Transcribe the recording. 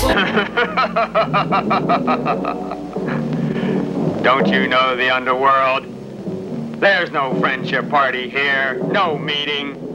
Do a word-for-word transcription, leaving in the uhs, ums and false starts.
Don't you know the underworld? There's no friendship party here, no meeting.